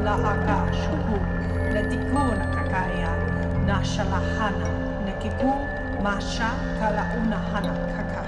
la aka shuku, le tiku na kakaya, na shalahana, na kiku, masha kala una hana kaka.